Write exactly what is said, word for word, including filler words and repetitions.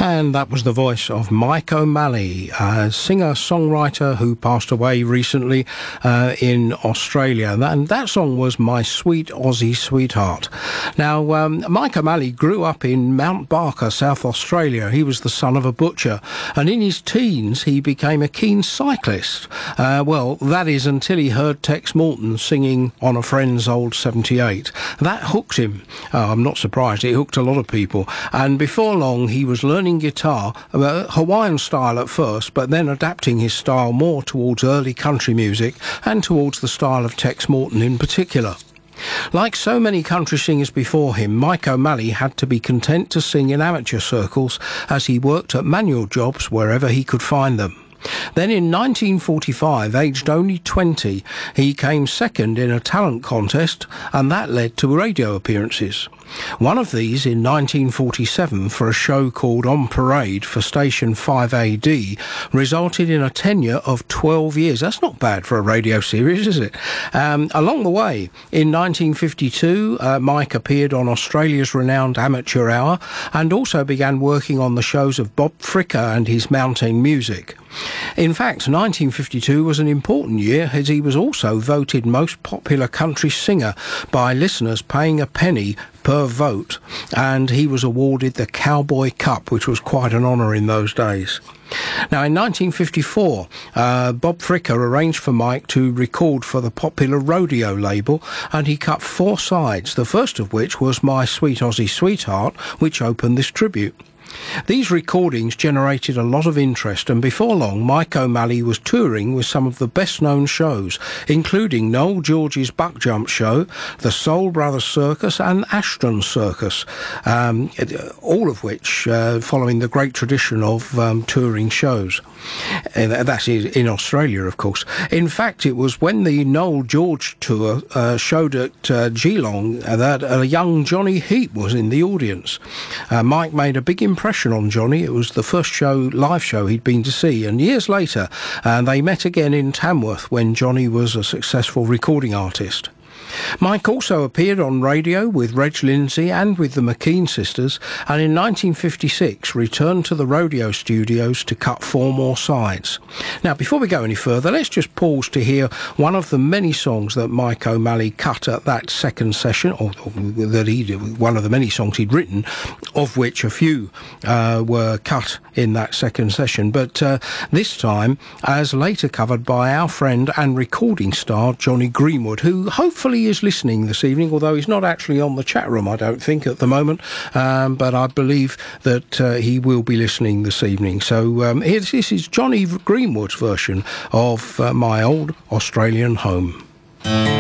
And that was the voice of Mike O'Malley, a singer-songwriter who passed away recently uh, in Australia. And that song was My Sweet Aussie Sweetheart. Now, um, Mike O'Malley grew up in Mount Barker, South Australia. He was the son of a butcher. And in his teens, he became a keen cyclist. Uh, well, that is until he heard Tex Morton singing on a friend's old seventy-eight. That hooked him. Uh, I'm not surprised. It hooked a lot of people. And before long, he was learning guitar, uh, Hawaiian style at first, but then adapting his style more towards early country music and towards the style of Tex Morton in particular. Like so many country singers before him, Mike O'Malley had to be content to sing in amateur circles as he worked at manual jobs wherever he could find them. Then in nineteen forty-five, aged only twenty, he came second in a talent contest, and that led to radio appearances. One of these in nineteen forty-seven for a show called On Parade for Station five A D resulted in a tenure of twelve years. That's not bad for a radio series, is it? Um, along the way, in nineteen fifty-two, uh, Mike appeared on Australia's renowned Amateur Hour and also began working on the shows of Bob Fricker and his Mountain Music. In fact, nineteen fifty-two was an important year as he was also voted most popular country singer by listeners paying a penny per vote, and he was awarded the Cowboy Cup, which was quite an honour in those days. Now, in nineteen fifty-four, uh, Bob Fricker arranged for Mike to record for the Popular Rodeo label, and he cut four sides, the first of which was My Sweet Aussie Sweetheart, which opened this tribute. These recordings generated a lot of interest, and before long Mike O'Malley was touring with some of the best-known shows, including Noel George's Buck Jump Show, the Soul Brothers Circus and Ashton Circus, um, all of which uh, following the great tradition of um, touring shows. And that's in Australia, of course. In fact, it was when the Noel George tour uh, showed at uh, Geelong that a young Johnny Heap was in the audience. Uh, Mike made a big impression on Johnny. It was the first show, live show he'd been to see, and years later uh, they met again in Tamworth when Johnny was a successful recording artist. Mike also appeared on radio with Reg Lindsay and with the McKean sisters, and in nineteen fifty-six returned to the rodeo studios to cut four more sides. Now, before we go any further, let's just pause to hear one of the many songs that Mike O'Malley cut at that second session, or, or that he one of the many songs he'd written, of which a few uh, were cut in that second session, but uh, this time as later covered by our friend and recording star Johnny Greenwood, who hopefully is listening this evening, although he's not actually on the chat room, I don't think, at the moment, um, but I believe that uh, he will be listening this evening. So um, here, this is Johnny Greenwood's version of uh, My Old Australian Home.